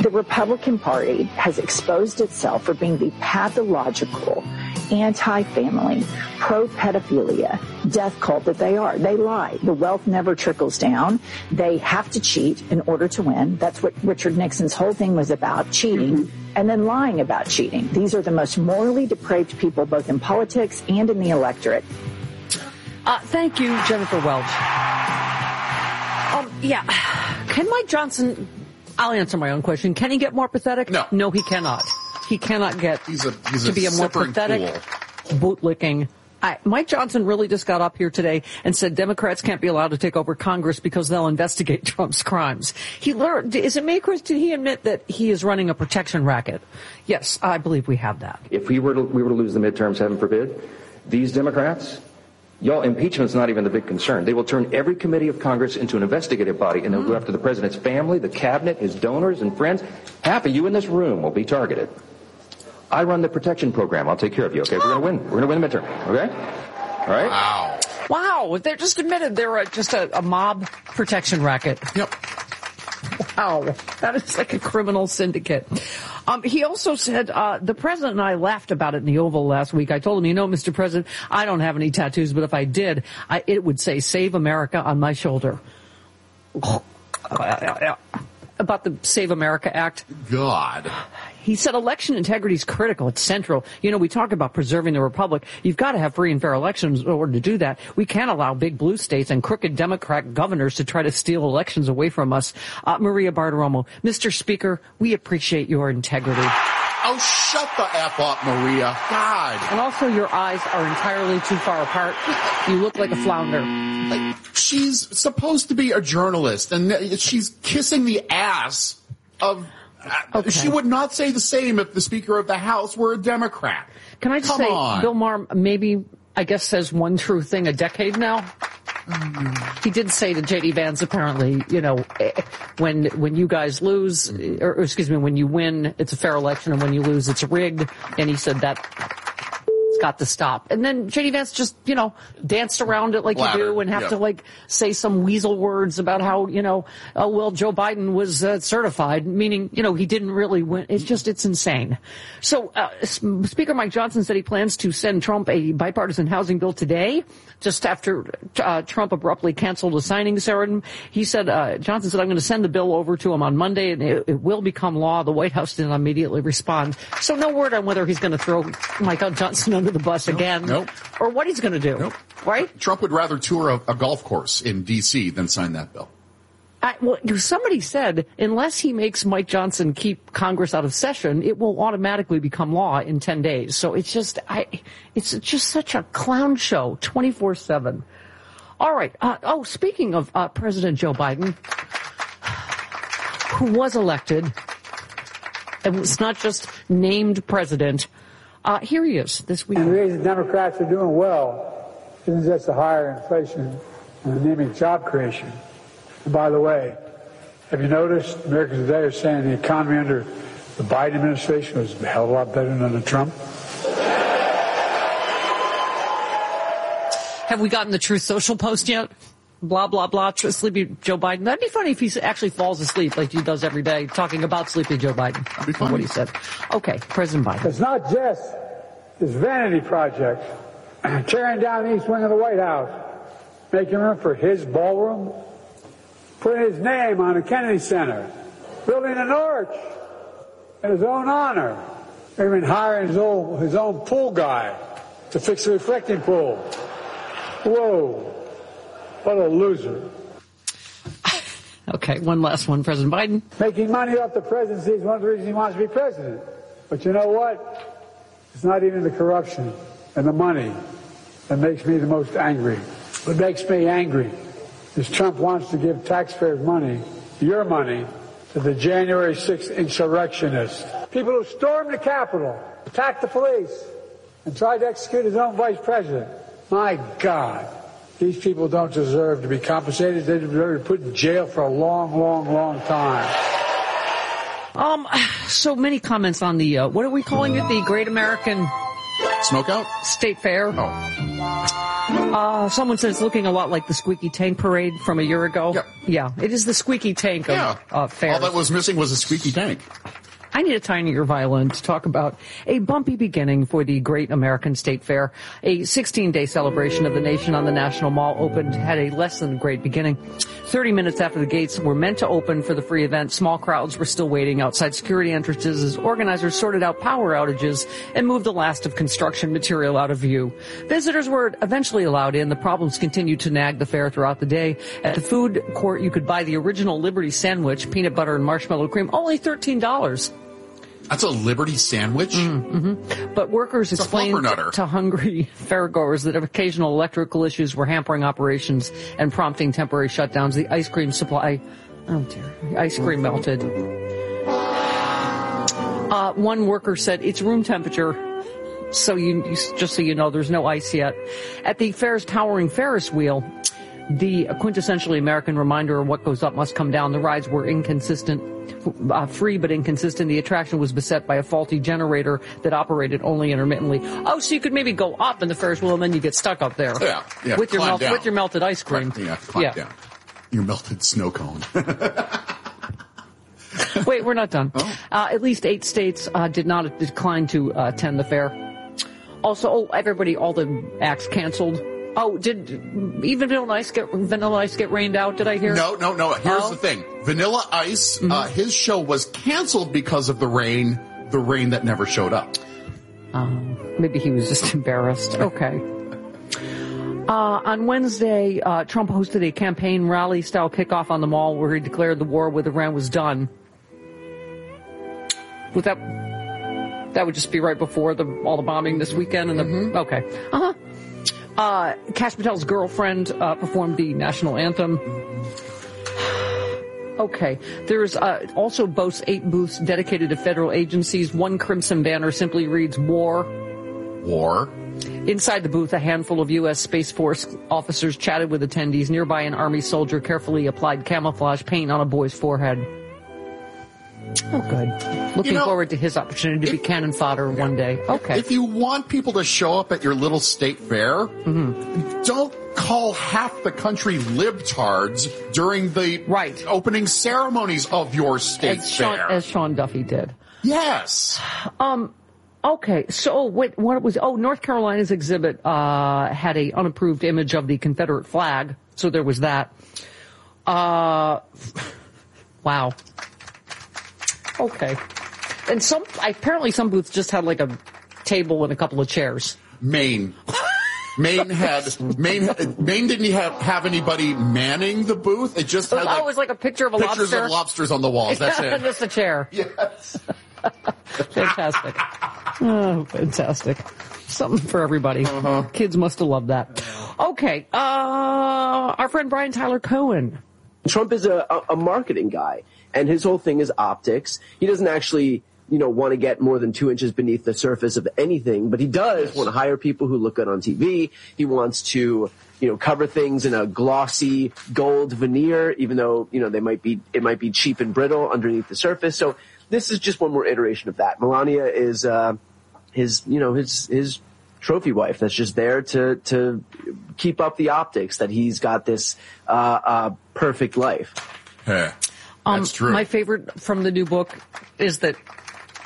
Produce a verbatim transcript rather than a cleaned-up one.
The Republican Party has exposed itself for being the pathological, anti-family, pro-pedophilia, death cult that they are. They lie. The wealth never trickles down. They have to cheat in order to win. That's what Richard Nixon's whole thing was about, cheating, mm-hmm. and then lying about cheating. These are the most morally depraved people, both in politics and in the electorate. Uh, thank you, Jennifer Welch. Um, yeah. Can Mike Johnson... I'll answer my own question. Can he get more pathetic? No. No, he cannot. He cannot get he's a, he's to a be a more pathetic, bootlicking. I, Mike Johnson really just got up here today and said Democrats can't be allowed to take over Congress because they'll investigate Trump's crimes. He learned, is it May, Chris, did he admit that he is running a protection racket? Yes, I believe we have that. If we were to, we were to lose the midterms, heaven forbid, these Democrats... Y'all, impeachment's not even the big concern. They will turn every committee of Congress into an investigative body, and they'll mm. go after the president's family, the cabinet, his donors and friends. Half of you in this room will be targeted. I run the protection program. I'll take care of you, okay? We're going to win. We're going to win the midterm, okay? All right? Wow. Wow. They just admitted they're a, just a, a mob protection racket. Yep. Wow. That is like a criminal syndicate. Um, he also said, uh, the president and I laughed about it in the Oval last week. I told him, you know, Mister President, I don't have any tattoos, but if I did, I, it would say Save America on my shoulder. About the Save America Act. God. He said election integrity is critical. It's central. You know, we talk about preserving the republic. You've got to have free and fair elections in order to do that. We can't allow big blue states and crooked Democrat governors to try to steal elections away from us. Uh, Maria Bartiromo, Mister Speaker, we appreciate your integrity. Oh, shut the F up, Maria. God. And also, your eyes are entirely too far apart. You look like a flounder. Like, she's supposed to be a journalist, and she's kissing the ass of... Okay. She would not say the same if the Speaker of the House were a Democrat. Can I just Come say, on. Bill Maher maybe, I guess, says one true thing a decade now? Mm. He did say to J D Vance, apparently, you know, when when you guys lose, or, or excuse me, when you win, it's a fair election, and when you lose, it's rigged. And he said that it's got to stop. And then J D Vance just, you know, danced around it like Ladder. you do and have yep. to, like, say some weasel words about how, you know, oh, well, Joe Biden was uh, certified, meaning, you know, he didn't really win. It's just, it's insane. So uh, Speaker Mike Johnson said he plans to send Trump a bipartisan housing bill today, just after uh, Trump abruptly canceled a signing ceremony. He said, uh, Johnson said, I'm going to send the bill over to him on Monday, and it, it will become law. The White House didn't immediately respond. So no word on whether he's going to throw Michael Johnson under the bus nope, again, nope. or what he's going to do, nope. right? Trump would rather tour a, a golf course in D C than sign that bill. I, well, somebody said unless he makes Mike Johnson keep Congress out of session, it will automatically become law in ten days. So it's just, I, it's just such a clown show, twenty-four seven. All right. Uh, oh, speaking of uh, President Joe Biden, who was elected and was not just named president. Uh, here he is this week. And the reason Democrats are doing well isn't just the higher inflation and anemic job creation. And by the way, have you noticed Americans today are saying the economy under the Biden administration was a hell of a lot better than under Trump? Have we gotten the Truth Social post yet? Blah, blah, blah, sleepy Joe Biden. That'd be funny if he actually falls asleep like he does every day, talking about sleepy Joe Biden. That'd be funny. What he said. Okay, President Biden. It's not just this vanity project, tearing down the east wing of the White House, making room for his ballroom, putting his name on the Kennedy Center, building an arch in his own honor, even hiring his own, his own pool guy to fix the reflecting pool. Whoa. What a loser. Okay, one last one, President Biden. Making money off the presidency is one of the reasons he wants to be president. But you know what? It's not even the corruption and the money that makes me the most angry. What makes me angry is Trump wants to give taxpayers money, your money, to the January sixth insurrectionists. People who stormed the Capitol, attacked the police, and tried to execute his own vice president. My God. These people don't deserve to be compensated. They deserve to be put in jail for a long, long, long time. Um, so many comments on the, uh, what are we calling it? The Great American Smokeout? State Fair. Oh. Uh, someone says it's looking a lot like the Squeaky Tank Parade from a year ago. Yep. Yeah, it is the Squeaky Tank of Yeah. uh, fairs. All that was missing was a squeaky tank. I need a tinier violin to talk about a bumpy beginning for the Great American State Fair. A sixteen-day celebration of the nation on the National Mall opened, had a less than great beginning. thirty minutes after the gates were meant to open for the free event, small crowds were still waiting outside security entrances as organizers sorted out power outages and moved the last of construction material out of view. Visitors were eventually allowed in. The problems continued to nag the fair throughout the day. At the food court, you could buy the original Liberty sandwich, peanut butter and marshmallow cream, only thirteen dollars. That's a Liberty sandwich? Mm-hmm. But workers it's explained to hungry fairgoers that occasional electrical issues were hampering operations and prompting temporary shutdowns. The ice cream supply, oh dear, the ice cream melted. Uh, one worker said it's room temperature, so you, just so you know, there's no ice yet. At the fair's towering Ferris wheel, the quintessentially American reminder of what goes up must come down. The rides were inconsistent, uh, free but inconsistent. The attraction was beset by a faulty generator that operated only intermittently. Oh, so you could maybe go up in the Ferris wheel and then you get stuck up there. Yeah, yeah. With your, melt, with your melted ice cream. Climb, yeah, climb yeah. down. Your melted snow cone. Wait, we're not done. Oh. Uh, at least eight states uh, did not decline to uh, attend the fair. Also, oh, everybody, all the acts canceled. Oh, did even Vanilla Ice get Vanilla Ice get rained out? Did I hear? No, no, no. Here's oh? the thing: Vanilla Ice, Mm-hmm. uh, his show was canceled because of the rain. The rain that never showed up. Um, maybe he was just embarrassed. Okay. Uh, on Wednesday, uh, Trump hosted a campaign rally-style kickoff on the mall where he declared the war with Iran was done. Would that that would just be right before the all the bombing this weekend and the Mm-hmm. okay. Uh huh. Uh, Kash Patel's girlfriend uh, performed the national anthem. Okay. There's uh, also boasts eight booths dedicated to federal agencies. One crimson banner simply reads "War." War. Inside the booth, a handful of U S Space Force officers chatted with attendees. Nearby, an Army soldier carefully applied camouflage paint on a boy's forehead. Oh, good. Looking You know, forward to his opportunity to be if- cannon fodder one day. Okay. If you want people to show up at your little state fair, Mm-hmm. don't call half the country libtards during the Right. opening ceremonies of your state as Sean, fair. as Sean Duffy did. yes. Um, okay, so wait, what was, oh, North Carolina's exhibit, uh, had a unapproved image of the Confederate flag, so there was that. Uh, wow. Okay. And some, apparently some booths just had like a table and a couple of chairs. Maine. Maine had Maine. Maine didn't have have anybody manning the booth. It just had Oh, like, it was like a picture of a pictures lobster. of lobsters on the walls. That's it. Just a chair. Yes. Fantastic. Oh, fantastic. Something for everybody. Uh-huh. Kids must have loved that. Okay. Uh, our friend Brian Tyler Cohen. Trump is a, a marketing guy, and his whole thing is optics. He doesn't actually, you know, want to get more than two inches beneath the surface of anything, but he does want to hire people who look good on T V. He wants to, you know, cover things in a glossy gold veneer, even though, you know, they might be, it might be cheap and brittle underneath the surface. So this is just one more iteration of that. Melania is, uh, his, you know, his, his trophy wife that's just there to, to keep up the optics that he's got this, uh, uh, perfect life. Yeah, Um, that's true. My favorite from the new book is that